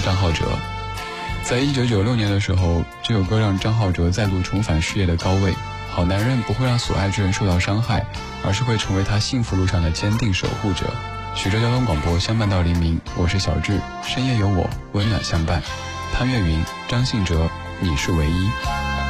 张浩哲。在1996年的时候，这首歌让张浩哲再度重返事业的高位。好男人不会让所爱之人受到伤害，而是会成为他幸福路上的坚定守护者。徐州交通广播相伴到黎明，我是小智，深夜有我温暖相伴。潘越云、张信哲，你是唯一。